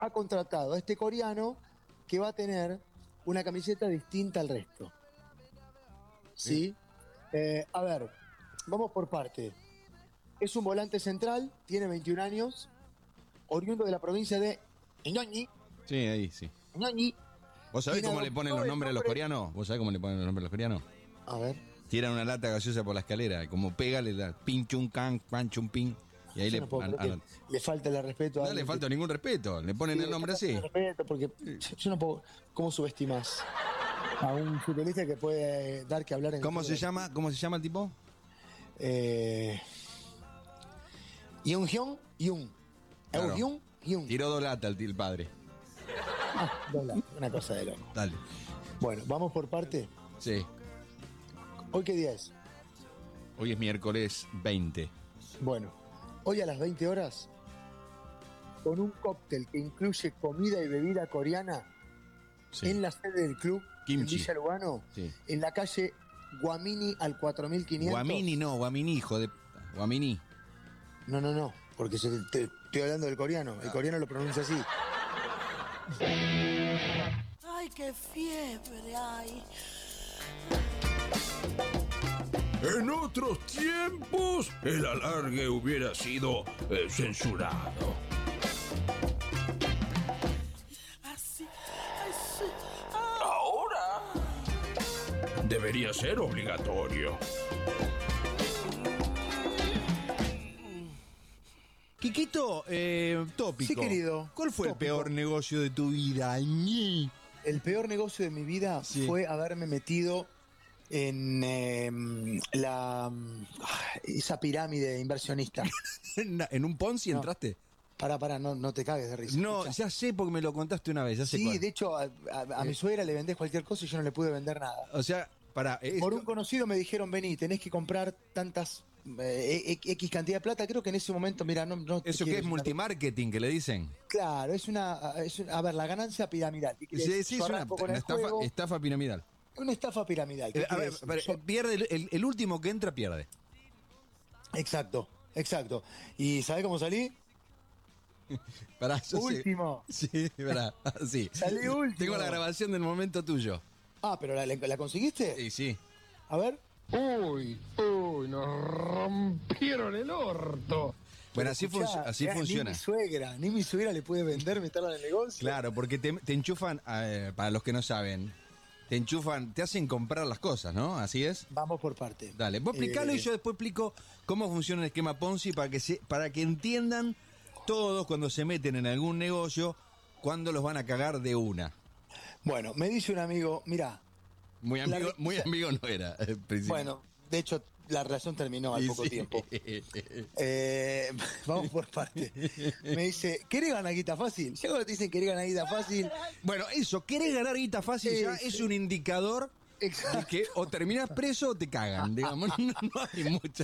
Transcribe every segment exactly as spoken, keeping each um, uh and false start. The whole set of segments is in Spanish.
ha contratado a este coreano que va a tener una camiseta distinta al resto. ¿Sí? Eh, a ver, vamos por parte. Es un volante central, tiene veintiún años, oriundo de la provincia de Ñoñi. Sí, ahí sí. Ñoñi. ¿Vos sabés cómo le ponen los nombres a los coreanos? ¿Vos sabés cómo le ponen los nombres a los coreanos? A ver. Tiran una lata gaseosa por la escalera, y como pega, le da pin chun can, pan chun pin. Y ahí Yo le, no puedo a, creer a, que le falta el respeto a no le falta ningún respeto, le ponen sí, el nombre así. El respeto porque yo no puedo. ¿Cómo subestimas a un futbolista que puede dar que hablar en ¿Cómo se llama? ¿Cómo se llama el tipo? Eh, Yoon Hyun Yoon. Claro. Yoon Hyun. Tiró dos latas el, el padre. Ah, dos latas, una cosa de loco. Dale. Bueno, vamos por parte. Sí. ¿Hoy qué día es? Hoy es miércoles veinte. Bueno, hoy a las veinte horas, con un cóctel que incluye comida y bebida coreana, sí, en la sede del club, Kimchi, en Villa Lugano, sí, en la calle Guamini al cuatro mil quinientos. Guamini no, Guamini, hijo de... Guamini. No, no, no, porque yo te, te, estoy hablando del coreano. El coreano lo pronuncia así. ¡Ay, qué fiebre hay! En otros tiempos, el alargue hubiera sido eh, censurado. Así, así. Ah. Ahora debería ser obligatorio. Quiquito, eh, tópico. Sí, querido. ¿Cuál fue tópico. el peor negocio de tu vida? ¡Ñi! El peor negocio de mi vida sí. fue haberme metido en eh, la esa pirámide inversionista. ¿En un Ponzi no. entraste? Pará, pará, no, no te cagues de risa. No, escuchá. Ya sé porque me lo contaste una vez. Ya sé sí, cuál. De hecho, a, a, a mi suegra le vendés cualquier cosa y yo no le pude vender nada. O sea, pará. Es... Por un conocido me dijeron, vení, tenés que comprar tantas... Eh, X cantidad de plata, creo que en ese momento, mira, no, no ¿Eso qué es multimarketing que le dicen? Claro, es una, es una a ver, la ganancia piramidal. Sí, sí, es una, una estafa, estafa piramidal. Una estafa piramidal. Eh, a ver, pero, pierde el, el, el último que entra pierde. Exacto, exacto. ¿Y sabés cómo salí? Pará, yo último. Sé. Sí, pará, sí. Salí último. Tengo la grabación del momento tuyo. Ah, pero ¿la, la conseguiste? Sí, sí. A ver. Uy, uy, nos rompieron el orto. Bueno, así, escuchá, fun así ni funciona. Ni mi suegra, ni mi suegra le puede vender, meterla en el negocio. Claro, porque te, te enchufan, eh, para los que no saben, te enchufan, te hacen comprar las cosas, ¿no? Así es. Vamos por parte. Dale, vos explicalo eh, y yo después explico cómo funciona el esquema Ponzi para que, se, para que entiendan todos cuando se meten en algún negocio, cuándo los van a cagar de una. Bueno, me dice un amigo, mirá. Muy amigo, la... muy amigo no era. Bueno, de hecho, la relación terminó al y poco sí. tiempo. Eh, vamos por parte. Me dice, ¿querés ganar guita fácil? Ya cuando te dicen querés ganar guita fácil. Bueno, eso, querés ganar guita fácil eh, ya sí. es un indicador Exacto. de que o terminas preso o te cagan. Digamos, no, no hay mucha.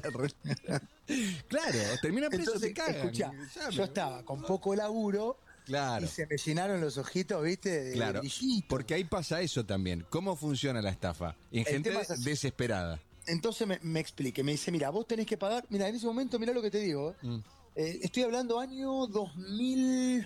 Claro, terminas preso o te cagan. Escuchá, yo estaba con poco laburo. Claro. Y se me llenaron los ojitos, ¿viste? De claro. Brillito. Porque ahí pasa eso también. ¿Cómo funciona la estafa? En gente desesperada. Entonces me, me explique, me dice, mira, vos tenés que pagar, mira, en ese momento, mira lo que te digo, mm. eh, estoy hablando año dos mil,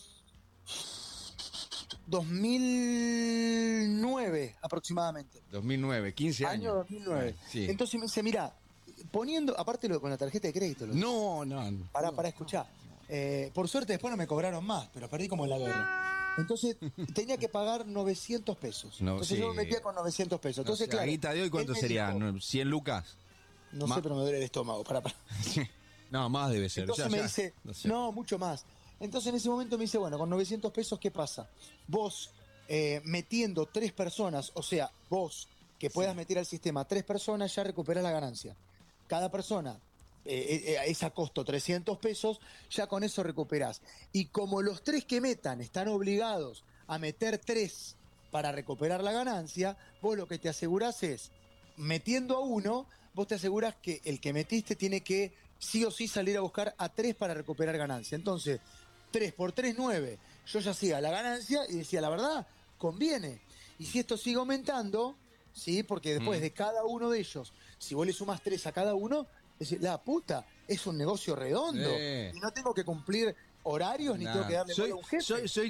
dos mil nueve aproximadamente. dos mil nueve, quince años. Año dos mil nueve. Sí. Entonces me dice, mira, poniendo, aparte lo, con la tarjeta de crédito. Lo no, no, no. Para, para escuchar. Eh, por suerte después no me cobraron más, pero perdí como en la guerra. Entonces tenía que pagar novecientos pesos. No, Entonces sí. yo me metía con novecientos pesos. Entonces, o sea, claro. ¿la guita de hoy cuánto sería? Dijo, ¿cien lucas? No Ma sé, pero me duele el estómago. Para, para. No, más debe ser. Entonces ya, me ya. dice, no, sé. no, mucho más. Entonces en ese momento me dice, bueno, con novecientos pesos, ¿qué pasa? Vos eh, metiendo tres personas, o sea, vos que puedas sí. meter al sistema tres personas, ya recuperás la ganancia. Cada persona. Eh, eh, es a costo trescientos pesos, ya con eso recuperás. Y como los tres que metan están obligados a meter tres para recuperar la ganancia, vos lo que te asegurás es, metiendo a uno, vos te asegurás que el que metiste tiene que sí o sí salir a buscar a tres para recuperar ganancia. Entonces, tres por tres, nueve. Yo ya hacía la ganancia y decía, la verdad, conviene. Y si esto sigue aumentando, ¿sí? Porque después mm. de cada uno de ellos, si vos le sumás tres a cada uno, es decir, la puta, es un negocio redondo. Eh. Y no tengo que cumplir horarios, ni Nah. tengo que darle soy, bola a un jefe. soy, soy